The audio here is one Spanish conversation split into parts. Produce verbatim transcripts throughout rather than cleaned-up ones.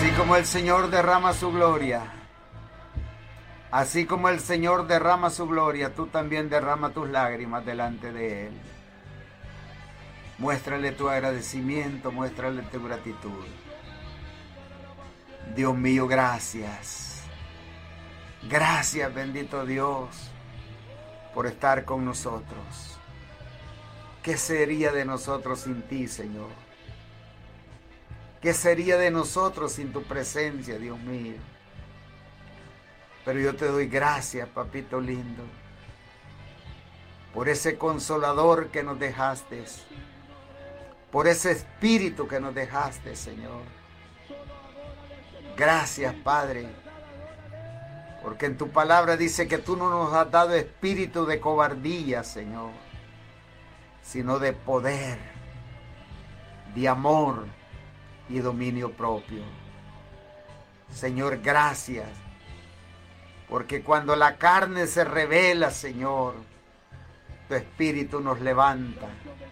Así como el Señor derrama su gloria, así como el Señor derrama su gloria, tú también derrama tus lágrimas delante de Él. Muéstrale tu agradecimiento, muéstrale tu gratitud. Dios mío, gracias. Gracias, bendito Dios, por estar con nosotros. ¿Qué sería de nosotros sin ti, Señor? ¿Qué sería de nosotros sin tu presencia, Dios mío? Pero yo te doy gracias, papito lindo, por ese consolador que nos dejaste, por ese espíritu que nos dejaste, Señor. Gracias, Padre, porque en tu palabra dice que tú no nos has dado espíritu de cobardía, Señor, sino de poder, de amor y dominio propio. Señor, gracias, porque cuando la carne se revela, Señor, tu espíritu nos levanta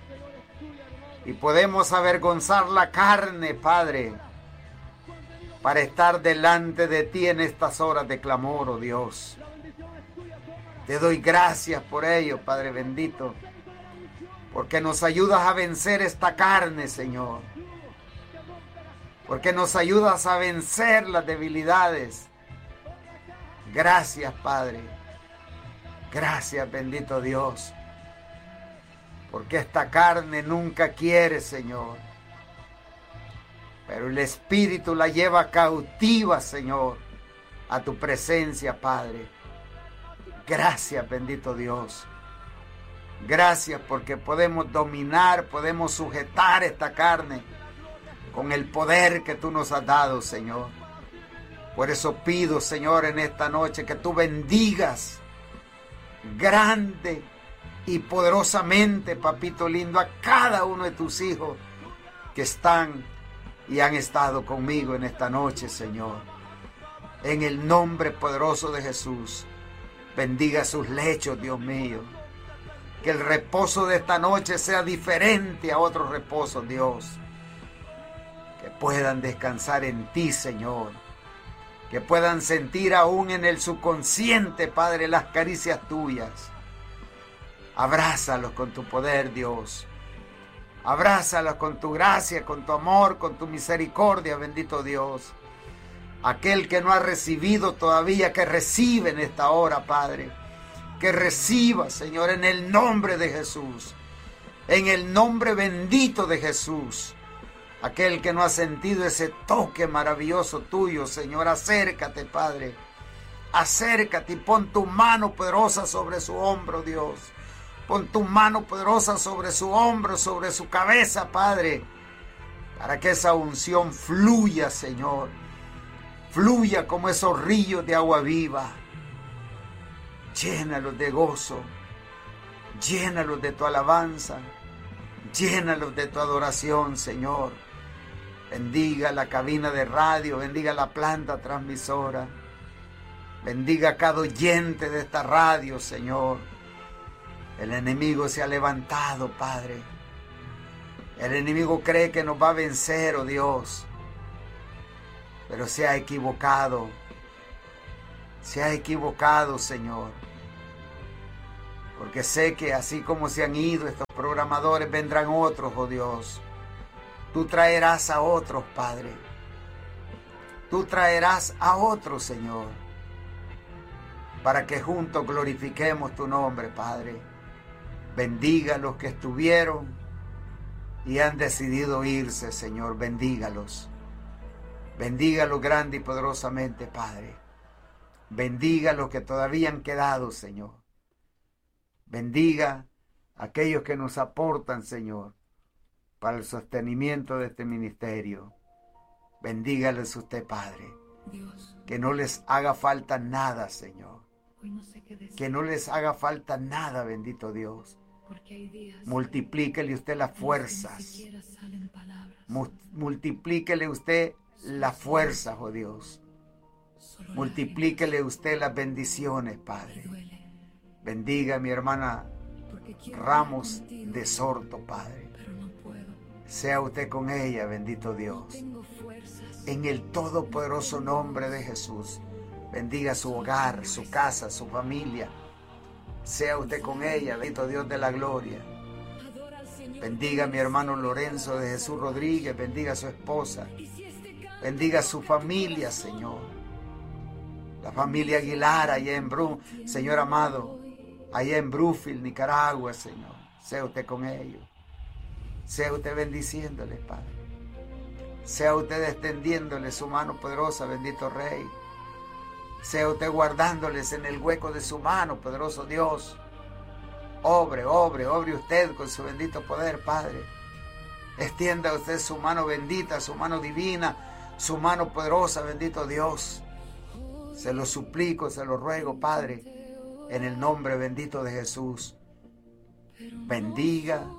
y podemos avergonzar la carne, Padre, para estar delante de ti en estas horas de clamor, oh Dios. Te doy gracias por ello, Padre bendito, porque nos ayudas a vencer esta carne, Señor, porque nos ayudas a vencer las debilidades. Gracias, Padre. Gracias, bendito Dios, porque esta carne nunca quiere, Señor, pero el Espíritu la lleva cautiva, Señor, a tu presencia, Padre. Gracias, bendito Dios. Gracias porque podemos dominar, podemos sujetar esta carne con el poder que tú nos has dado, Señor. Por eso pido, Señor, en esta noche que tú bendigas grande y poderosamente, papito lindo, a cada uno de tus hijos que están y han estado conmigo en esta noche, Señor. En el nombre poderoso de Jesús, bendiga sus lechos, Dios mío. Que el reposo de esta noche sea diferente a otros reposos, Dios. Que puedan descansar en ti, Señor. Que puedan sentir aún en el subconsciente, Padre, las caricias tuyas. Abrázalos con tu poder, Dios. Abrázalos con tu gracia, con tu amor, con tu misericordia, bendito Dios. Aquel que no ha recibido todavía, que recibe en esta hora, Padre. Que reciba, Señor, en el nombre de Jesús. En el nombre bendito de Jesús. Aquel que no ha sentido ese toque maravilloso tuyo, Señor, acércate, Padre. Acércate y pon tu mano poderosa sobre su hombro, Dios. Pon tu mano poderosa sobre su hombro, sobre su cabeza, Padre. Para que esa unción fluya, Señor. Fluya como esos ríos de agua viva. Llénalos de gozo. Llénalos de tu alabanza. Llénalos de tu adoración, Señor. Bendiga la cabina de radio, bendiga la planta transmisora. Bendiga a cada oyente de esta radio, Señor. El enemigo se ha levantado, Padre. El enemigo cree que nos va a vencer, oh Dios. Pero se ha equivocado. Se ha equivocado, Señor. Porque sé que así como se han ido estos programadores, vendrán otros, oh Dios. Tú traerás a otros, Padre. Tú traerás a otros, Señor. Para que juntos glorifiquemos tu nombre, Padre. Bendiga a los que estuvieron y han decidido irse, Señor. Bendígalos. Bendígalos grande y poderosamente, Padre. Bendiga a los que todavía han quedado, Señor. Bendiga a aquellos que nos aportan, Señor, para el sostenimiento de este ministerio. Bendígales usted, Padre. Dios, que no les haga falta nada, Señor. hoy no sé qué decir, Que no les haga falta nada, bendito Dios. porque hay días Multiplíquele usted las en los que fuerzas. ni siquiera salen palabras. Mu- Multiplíquele usted las fuerzas, oh Dios. Solo Multiplíquele usted las bendiciones, lágrimas, y Padre. duele, Bendiga a mi hermana porque quiero Ramos hablar contigo, de Sorto, Padre. pero no puedo. Sea usted con ella, bendito Dios. En el todopoderoso nombre de Jesús. Bendiga su hogar, su casa, su familia. Sea usted con ella, bendito Dios de la gloria. Bendiga a mi hermano Lorenzo de Jesús Rodríguez. Bendiga a su esposa. Bendiga a su familia, Señor. La familia Aguilar allá en Bru, Señor amado, allá en Brewfield, Nicaragua, Señor. Sea usted con ellos. Sea usted bendiciéndole, Padre. Sea usted extendiéndole su mano poderosa, bendito Rey. Sea usted guardándoles en el hueco de su mano, poderoso Dios. Obre, obre, obre usted con su bendito poder, Padre. Extienda usted su mano bendita, su mano divina, su mano poderosa, bendito Dios. Se lo suplico, se lo ruego, Padre, en el nombre bendito de Jesús. Bendiga,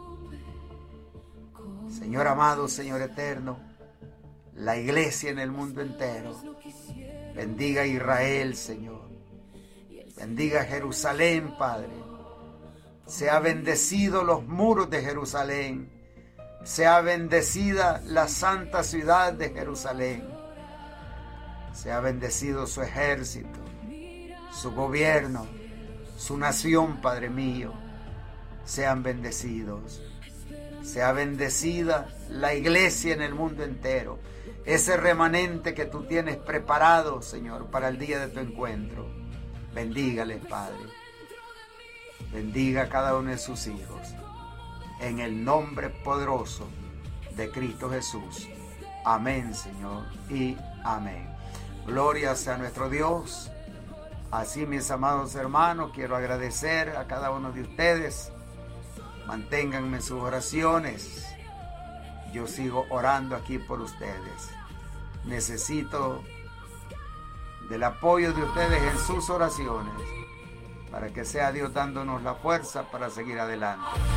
Señor amado, Señor eterno, la iglesia en el mundo entero. Bendiga a Israel, Señor. Bendiga a Jerusalén, Padre. Sea bendecido los muros de Jerusalén. Sea bendecida la santa ciudad de Jerusalén. Sea bendecido su ejército, su gobierno, su nación, Padre mío. Sean bendecidos. Sea bendecida la iglesia en el mundo entero. Ese remanente que tú tienes preparado, Señor, para el día de tu encuentro. Bendígales, Padre. Bendiga a cada uno de sus hijos. En el nombre poderoso de Cristo Jesús. Amén, Señor, y amén. Gloria sea nuestro Dios. Así, mis amados hermanos, quiero agradecer a cada uno de ustedes. Manténganme en sus oraciones. Yo sigo orando aquí por ustedes. Necesito del apoyo de ustedes en sus oraciones para que sea Dios dándonos la fuerza para seguir adelante.